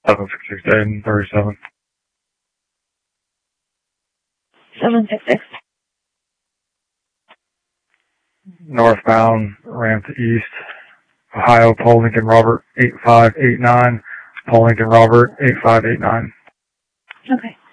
766 Dayton, 37. 766. Northbound, ramp to east. Ohio, Paul Lincoln Robert, 8589. Paul Lincoln Robert, 8589. Okay.